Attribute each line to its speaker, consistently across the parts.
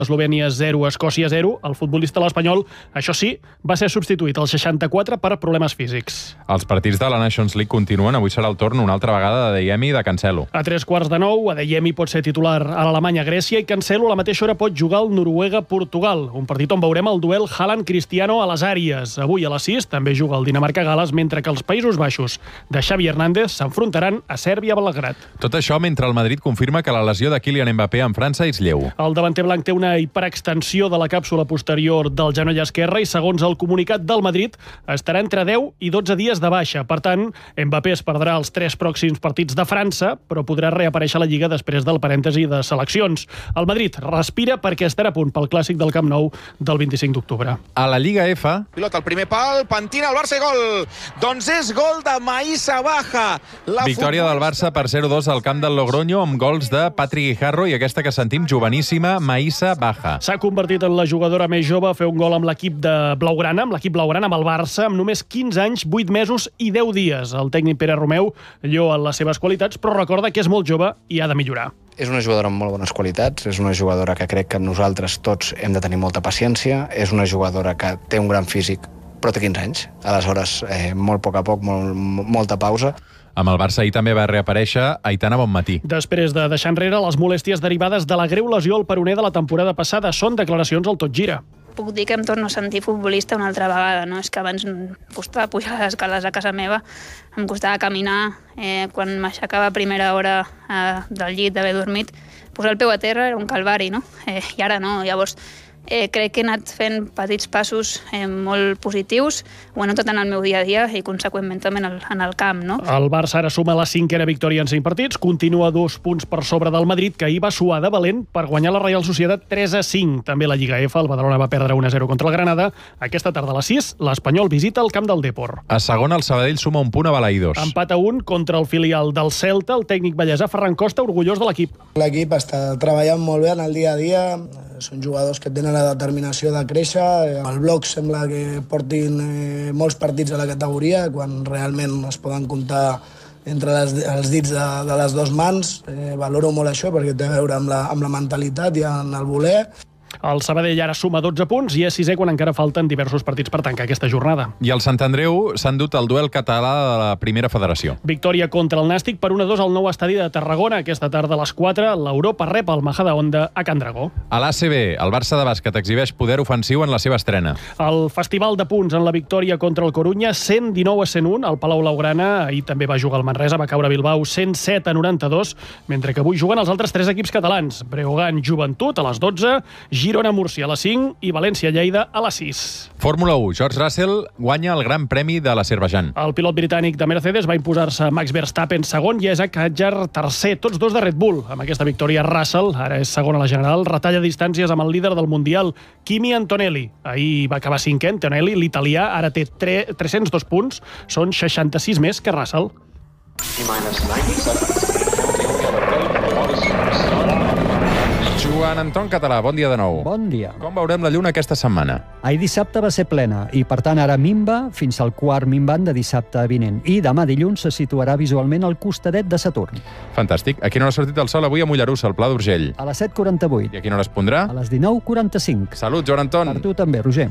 Speaker 1: Eslovènia 0, Escòcia 0. El futbolista de l'Espanyol, això sí, va ser substituït al 64 per problemes físics.
Speaker 2: Els partits de la Nations League continuen. Avui serà el torn una altra vegada d'Adeyemi i de Cancelo.
Speaker 1: A 3:45, Adeyemi pot ser titular a l'Alemanya-Grècia i Cancelo a la mateixa hora pot jugar al Noruega-Portugal. Un partit on veurem el duel Haaland-Cristiano a les àrees. Avui a les 6 també juga el Dinamarca-Gales, mentre que els Països Baixos de Xavi Hernández s'enfrontaran a Sèrbia-Belgrad.
Speaker 2: Tot això mentre el Madrid confirma que la lesió de Kylian Mbappé en França és lleu.
Speaker 1: El davanter blanc té una hiperextensió de la càpsula posterior del genoll esquerre i, segons el comunicat del Madrid, estarà entre 10 i 12 dies de baixa. Per tant, Mbappé es perdrà els 3 pròxims partits de França, però podrà reaparèixer a la Lliga després del parèntesi de seleccions. El Madrid respira perquè estarà a punt pel clàssic del Camp Nou del 25 d'octubre.
Speaker 2: A la Lliga F...
Speaker 3: Pilota al primer pal, pentina el Barça i gol! Doncs és gol de Maïssa Baja.
Speaker 2: Victòria del Barça per 0-2 al camp del Logroño amb gols de Patrick Guijarro i aquesta que sentim joveníssima, Maïssa Baja.
Speaker 1: S'ha convertit en la jugadora més jove a fer un gol amb l'equip de Blaugrana, amb el Barça, amb només 15 anys, 8 mesos i 10 dies. El tècnic Pere Romeu lloa les seves qualitats, però recorda que és molt jove i ha de millorar.
Speaker 4: És una jugadora amb molt bones qualitats, és una jugadora que crec que nosaltres tots hem de tenir molta paciència, és una jugadora que té un gran físic, però té 15 anys. Aleshores, molt a poc, molta pausa.
Speaker 2: Amb el Barça ahir també va reaparèixer Aitana Bonmatí.
Speaker 1: Després de deixar enrere les molèsties derivades de la greu lesió al peroné de la temporada passada, són declaracions al Tot Gira.
Speaker 5: Puc dir que em torno a sentir futbolista una altra vegada, no? És que abans em costava pujar les escales a casa meva, em costava caminar, quan m'aixecava a primera hora del llit d'haver dormit, posar el peu a terra era un calvari, no? I ara no, llavors crec que he anat fent petits passos molt positius, ho he notat en el meu dia a dia i conseqüentment també en el camp, no?
Speaker 1: El Barça ara suma la 5a victòria en 5 partits, continua 2 punts per sobre del Madrid, que ahir va suar de valent per guanyar la Reial Societat 3-5. També la Lliga F, el Badalona va perdre 1-0 contra el Granada. Aquesta tarda a les 6, l'Espanyol visita el camp del Depor.
Speaker 2: A segona, el Sabadell suma un punt a Balaïdos.
Speaker 1: Empat a 1 contra el filial del Celta, el tècnic ballesà Ferran Costa, orgullós de l'equip.
Speaker 6: L'equip està treballant molt bé en el dia a dia, són jugadors que tenen la determinació de créixer. El bloc sembla que portin molts partits a la categoria, quan realment es poden comptar entre els dits de les dues mans. Valoro molt això perquè té a veure amb la mentalitat i amb el voler.
Speaker 1: El Sabadell ara suma 12 punts i és 6è quan encara falten diversos partits per tancar aquesta jornada.
Speaker 2: I el Sant Andreu s'ha endut el duel català de la primera federació.
Speaker 1: Victòria contra el Nàstic per 1-2 al nou estadi de Tarragona. Aquesta tarda a les 4, l'Europa rep el Majadahonda a Can Dragó.
Speaker 2: A l'ACB, el Barça de bàsquet exhibeix poder ofensiu en la seva estrena.
Speaker 1: El festival de punts en la victòria contra el Corunya, 119-101. El Palau Blaugrana, ahir també va jugar el Manresa, va caure a Bilbao 107-92, mentre que avui juguen els altres 3 equips catalans. Breogán Joventut a les 12, Girona-Múrcia a les 5 i València-Lleida a les 6.
Speaker 2: Fórmula 1. George Russell guanya el Gran Premi de l'Azerbaidjan.
Speaker 1: El pilot britànic de Mercedes va imposar-se Max Verstappen segon i Isaac Hadjar tercer, tots dos de Red Bull. Amb aquesta victòria, Russell, ara és segon a la general, retalla distàncies amb el líder del Mundial, Kimi Antonelli. Ahir va acabar 5è, Antonelli, l'italià, ara té 302 punts, són 66 més que Russell.
Speaker 2: Joan Anton Català, bon dia de nou.
Speaker 7: Bon dia.
Speaker 2: Com veurem la lluna aquesta setmana?
Speaker 7: Ahir dissabte va ser plena i, per tant, ara minva fins al quart minvant de dissabte vinent. I demà dilluns se situarà visualment al costadet de Saturn.
Speaker 2: Fantàstic. A quina hora ha sortit el sol avui a Mollerussa, al Pla d'Urgell?
Speaker 7: A les 7:48.
Speaker 2: I a quina hora es pondrà?
Speaker 7: A les 19:45.
Speaker 2: Salut, Joan Anton.
Speaker 7: Per tu també, Roger.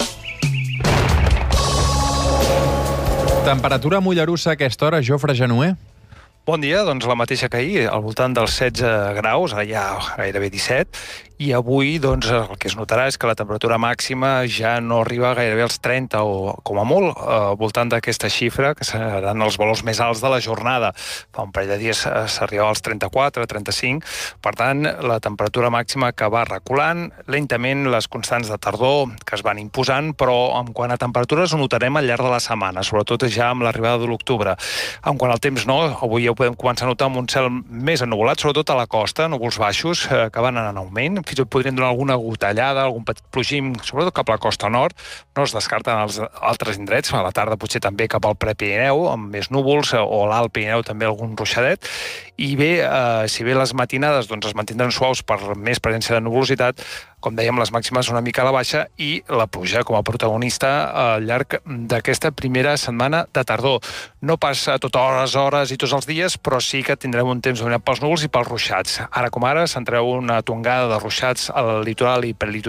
Speaker 2: Temperatura a Mollerussa a aquesta hora, Jofre Genuer?
Speaker 8: Bon dia, doncs la mateixa que ahir, al voltant dels 16 graus, ja gairebé 17, i avui doncs, el que es notarà és que la temperatura màxima ja no arriba gairebé als 30 o, com a molt, al voltant d'aquesta xifra, que seran els valors més alts de la jornada. Fa un parell de dies s'arribava als 34, 35, per tant, la temperatura màxima que va reculant, lentament les constants de tardor que es van imposant, però en quant a temperatures ho notarem al llarg de la setmana, sobretot ja amb l'arribada de l'octubre. En quant al temps no, avui ja ho podem començar a notar amb un cel més ennuvolat, sobretot a la costa, núvols baixos que van en augment, fins i tot podrien donar alguna gotellada, algun petit plogim, sobretot cap a la costa nord, no es descarten els altres indrets, a la tarda potser també cap al Prepirineu, amb més núvols, o l'Alt Pirineu també algun ruixadet, i bé, si bé les matinades doncs, es mantindran suaus per més presència de nuvolositat, com dèiem, les màximes una mica a la baixa i la pluja com a protagonista al llarg d'aquesta primera setmana de tardor. No passa a totes hores i tots els dies, però sí que tindrem un temps dominat pels núvols i pels ruixats. Ara com ara sentireu una tongada de ruixats al litoral i prelitoral